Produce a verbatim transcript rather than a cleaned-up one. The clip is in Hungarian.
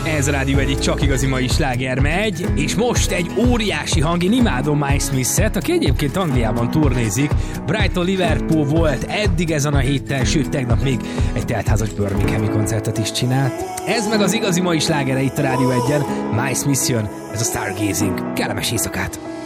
Ez a Rádió egyik csak igazi mai sláger megy, és most egy óriási hang, én imádom Mike Smith-et, aki egyébként Angliában turnézik. Brighton Liverpool volt eddig ezen a héten, sőt tegnap még egy teltházas Birminghami koncertet is csinált. Ez meg az igazi mai slágere itt a Rádió egyen, Mike Smith jön, ez a Stargazing. Kellemes éjszakát!